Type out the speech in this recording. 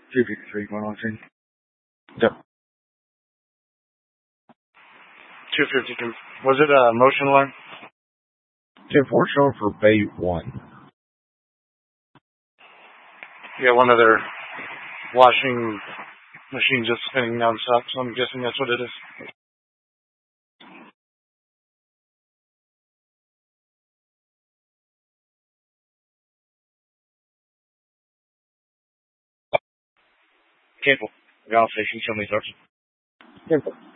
253 Wellington. Yep. 252. Was it a motion alarm? 10-4 showing for Bay 1. Yeah, one of their washing machines just spinning nonstop, so I'm guessing that's what it is. Careful. Ground station, show me 13. Careful.